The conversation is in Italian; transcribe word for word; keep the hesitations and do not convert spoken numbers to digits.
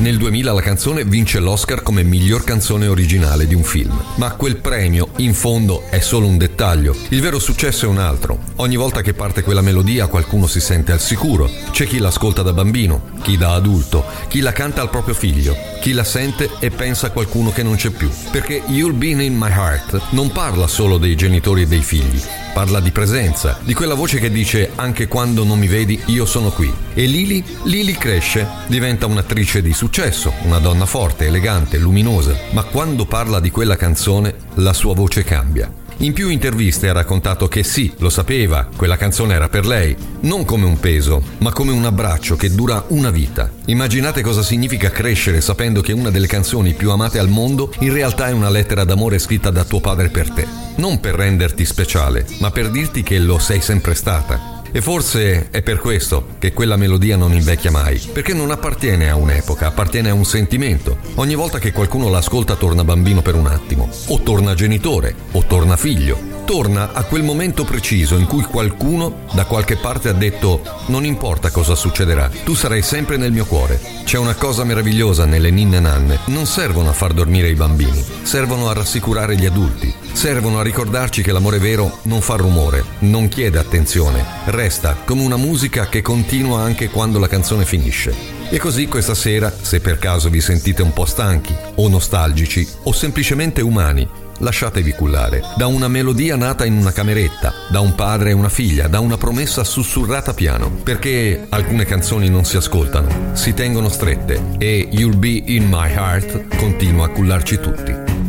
Nel duemila la canzone vince l'Oscar come miglior canzone originale di un film. Ma quel premio, in fondo, è solo un dettaglio. Il vero successo è un altro. Ogni volta che parte quella melodia qualcuno si sente al sicuro. C'è chi l'ascolta da bambino, chi da adulto, chi la canta al proprio figlio, chi la sente e pensa a qualcuno che non c'è più. Perché You'll Be in My Heart non parla solo dei genitori e dei figli. Parla di presenza, di quella voce che dice anche quando non mi vedi io sono qui. E Lily? Lily cresce, diventa un'attrice di successo, una donna forte, elegante, luminosa, ma quando parla di quella canzone la sua voce cambia. In più interviste ha raccontato che sì, lo sapeva, quella canzone era per lei, non come un peso, ma come un abbraccio che dura una vita. Immaginate cosa significa crescere sapendo che una delle canzoni più amate al mondo in realtà è una lettera d'amore scritta da tuo padre per te. Non per renderti speciale, ma per dirti che lo sei sempre stata. E forse è per questo che quella melodia non invecchia mai, perché non appartiene a un'epoca, appartiene a un sentimento. Ogni volta che qualcuno l'ascolta torna bambino per un attimo, o torna genitore, o torna figlio. Torna a quel momento preciso in cui qualcuno da qualche parte ha detto non importa cosa succederà, tu sarai sempre nel mio cuore. C'è una cosa meravigliosa nelle ninne nanne, non servono a far dormire i bambini, servono a rassicurare gli adulti, servono a ricordarci che l'amore vero non fa rumore, non chiede attenzione, resta come una musica che continua anche quando la canzone finisce. E così questa sera, se per caso vi sentite un po' stanchi, o nostalgici, o semplicemente umani, lasciatevi cullare da una melodia nata in una cameretta, da un padre e una figlia, da una promessa sussurrata piano, perché alcune canzoni non si ascoltano, si tengono strette e You'll Be in My Heart continua a cullarci tutti.